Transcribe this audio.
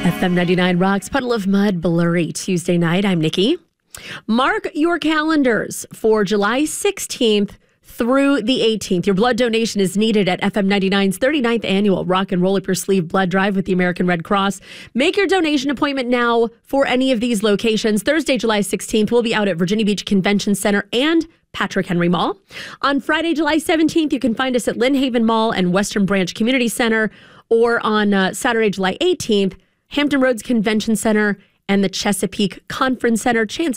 FM 99 rocks. Puddle of Mudd, blurry Tuesday night. I'm Nikki. Mark your calendars for July 16th through the 18th. Your blood donation is needed at FM 99's 39th annual Rock and Roll Up Your Sleeve blood drive with the American Red Cross. Make your donation appointment now for any of these locations. Thursday, July 16th, we'll be out at Virginia Beach Convention Center and Patrick Henry Mall. On Friday, July 17th, you can find us at Lynn Haven Mall and Western Branch Community Center, or on Saturday, July 18th, Hampton Roads Convention Center and the Chesapeake Conference Center. Chance